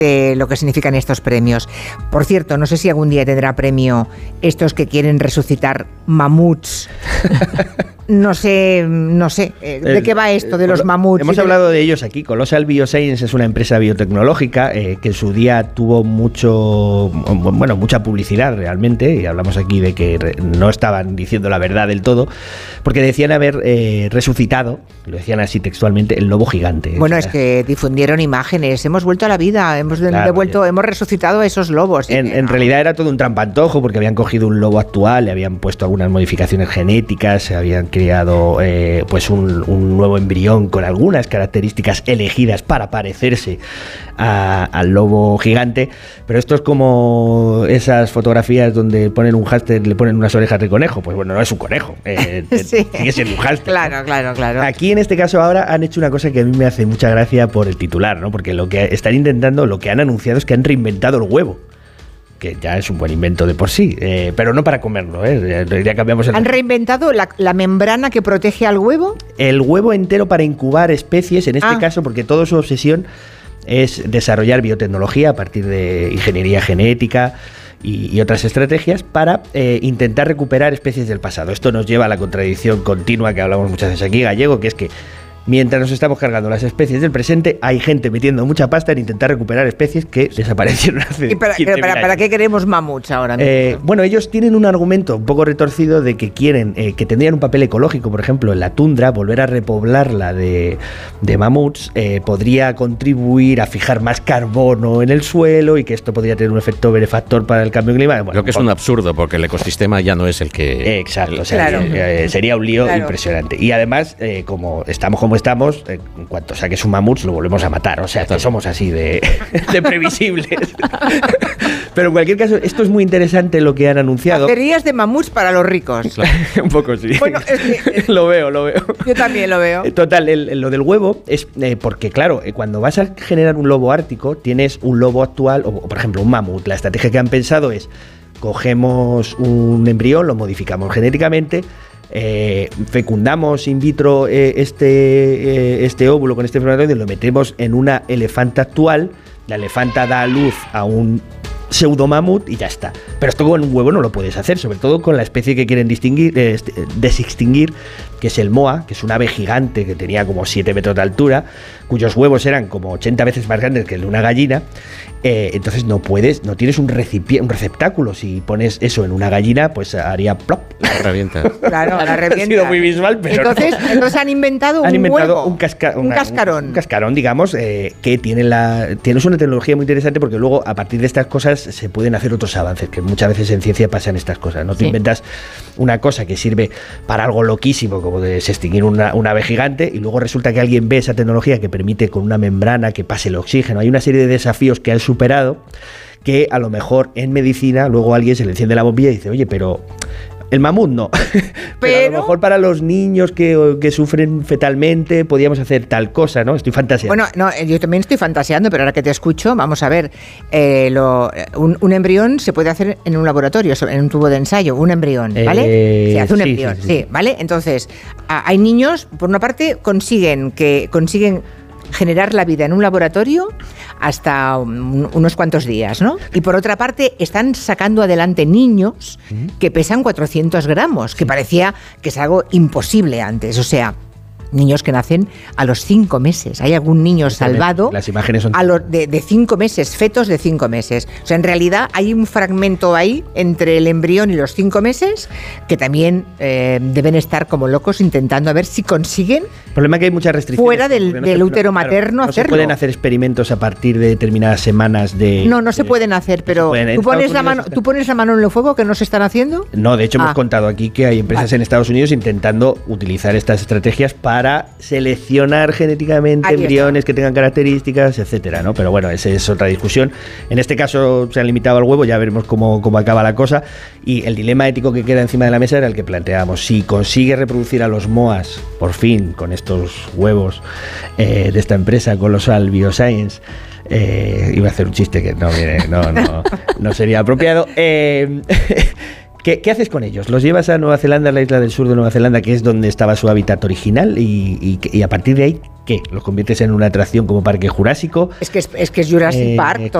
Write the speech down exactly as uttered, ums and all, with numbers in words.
de lo que significan estos premios. Por cierto, no sé si algún día tendrá premio estos que quieren resucitar mamuts. No sé, no sé, ¿de el, qué va esto de los mamuts? Hemos hablado de ellos aquí. Colossal Bioscience es una empresa biotecnológica eh, que en su día tuvo mucho, bueno, mucha publicidad realmente, y hablamos aquí de que no estaban diciendo la verdad del todo, porque decían haber eh, resucitado, lo decían así textualmente, el lobo gigante. Bueno, es que difundieron imágenes, hemos vuelto a la vida, hemos claro, devuelto, hemos resucitado a esos lobos. En, en no. realidad era todo un trampantojo, porque habían cogido un lobo actual, le habían puesto algunas modificaciones genéticas, se habían creado eh, pues un, un nuevo embrión con algunas características elegidas para parecerse a, al lobo gigante, pero esto es como esas fotografías donde ponen un hámster, le ponen unas orejas de conejo. Pues bueno, no es un conejo, eh, sí. sigue siendo un hámster. Claro, ¿no? claro, claro. Aquí en este caso ahora han hecho una cosa que a mí me hace mucha gracia por el titular, ¿no? Porque lo que están intentando, lo que han anunciado es que han reinventado el huevo, que ya es un buen invento de por sí, eh, pero no para comerlo, ¿eh? Ya cambiamos el... ¿Han reinventado la, la membrana que protege al huevo? El huevo entero para incubar especies, en este ah. caso, porque toda su obsesión es desarrollar biotecnología a partir de ingeniería genética y, y otras estrategias para eh, intentar recuperar especies del pasado. Esto nos lleva a la contradicción continua que hablamos muchas veces aquí, Gallego, que es que mientras nos estamos cargando las especies del presente, hay gente metiendo mucha pasta en intentar recuperar especies que desaparecieron hace ¿Y para, para, para qué queremos mamuts ahora mismo? Eh, bueno, ellos tienen un argumento un poco retorcido de que quieren, eh, que tendrían un papel ecológico, por ejemplo, en la tundra, volver a repoblarla de, de mamuts, eh, podría contribuir a fijar más carbono en el suelo y que esto podría tener un efecto benefactor para el cambio climático. Bueno, Lo que es un absurdo, porque el ecosistema ya no es el que... Exacto, el, o sea, claro. eh, sería un lío claro. impresionante. Y además, eh, como estamos como estamos, eh, en cuanto saques un mamut lo volvemos a matar, o sea que somos así de, de previsibles. Pero en cualquier caso, esto es muy interesante lo que han anunciado. Baterías de mamuts para los ricos. Claro. Un poco sí. Bueno, es que, lo veo, lo veo. Yo también lo veo. Total, el, el, lo del huevo es eh, porque, claro, eh, cuando vas a generar un lobo ártico, tienes un lobo actual, o por ejemplo un mamut. La estrategia que han pensado es, cogemos un embrión, lo modificamos genéticamente, Eh, fecundamos in vitro eh, este, eh, este óvulo con este espermatozoide, lo metemos en una elefanta actual, la elefanta da a luz a un pseudo mamut y ya está. Pero esto con un huevo no lo puedes hacer, sobre todo con la especie que quieren distinguir, eh, desextinguir, que es el moa, que es un ave gigante que tenía como siete metros de altura, cuyos huevos eran como ochenta veces más grandes que el de una gallina. Eh, entonces no puedes, no tienes un, recipie, un receptáculo. Si pones eso en una gallina, pues haría plop. La revienta. Claro, la revienta. Ha sido muy visual, pero entonces, no. entonces han inventado han un inventado huevo, un, casca, un una, cascarón. Un, un cascarón, digamos, eh, que tiene la, tienes una tecnología muy interesante porque luego a partir de estas cosas se pueden hacer otros avances, que muchas veces en ciencia pasan estas cosas, ¿no? Sí. Tú inventas una cosa que sirve para algo loquísimo, como de extinguir una, una ave gigante, y luego resulta que alguien ve esa tecnología que permite con una membrana que pase el oxígeno. Hay una serie de desafíos que han superado que a lo mejor en medicina luego alguien se le enciende la bombilla y dice, oye, pero el mamut no. Pero, pero a lo mejor para los niños que, que sufren fetalmente podíamos hacer tal cosa, ¿no? Estoy fantaseando. Bueno, no, yo también estoy fantaseando, pero ahora que te escucho, vamos a ver, eh, lo, un, un embrión se puede hacer en un laboratorio, en un tubo de ensayo, un embrión, ¿vale? Eh, se hace un sí, embrión, sí, sí, sí, ¿vale? Entonces, hay niños, por una parte, consiguen que consiguen generar la vida en un laboratorio hasta un, unos cuantos días, ¿no? Y por otra parte, están sacando adelante niños que pesan cuatrocientos gramos, que parecía que es algo imposible antes, o sea, niños que nacen a los cinco meses. Hay algún niño salvado Las imágenes son... a los de, de cinco meses, fetos de cinco meses. O sea, en realidad hay un fragmento ahí entre el embrión y los cinco meses que también eh, deben estar como locos intentando a ver si consiguen. El problema es que hay muchas restricciones. Fuera del, no del se, útero no, materno claro, no hacerlo. No se pueden hacer experimentos a partir de determinadas semanas de... No, no se de, pueden hacer, pero pueden, ¿tú, pones la mano, ¿tú pones la mano en el fuego que no se están haciendo? No, de hecho ah. hemos contado aquí que hay empresas vale. en Estados Unidos intentando utilizar estas estrategias para seleccionar seleccionar genéticamente Ahí embriones está. que tengan características, etcétera, ¿no? Pero bueno, esa es otra discusión. En este caso se han limitado al huevo, ya veremos cómo, cómo acaba la cosa. Y el dilema ético que queda encima de la mesa era el que planteábamos. Si consigue reproducir a los moas, por fin, con estos huevos eh, de esta empresa Colossal Bioscience, eh, iba a hacer un chiste que no, viene, no, no, no sería apropiado. Eh, ¿Qué, ¿Qué haces con ellos? ¿Los llevas a Nueva Zelanda, a la isla del sur de Nueva Zelanda, que es donde estaba su hábitat original? Y, y, y a partir de ahí, ¿qué? ¿Los conviertes en una atracción como Parque Jurásico? Es que es, es, que es Jurassic eh, Park.